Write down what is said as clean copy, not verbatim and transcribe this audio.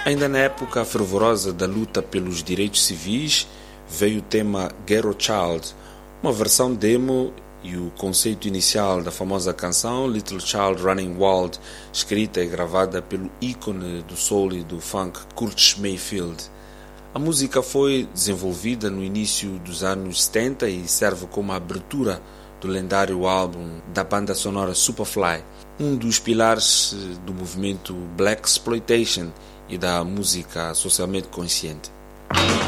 Ainda na época fervorosa da luta pelos direitos civis, veio o tema Ghetto Child, uma versão demo e o conceito inicial da famosa canção Little Child Running Wild, escrita e gravada pelo ícone do soul e do funk Curtis Mayfield. A música foi desenvolvida no início dos anos 70 e serve como a abertura do lendário álbum da banda sonora Superfly, um dos pilares do movimento Blaxploitation e da música socialmente consciente.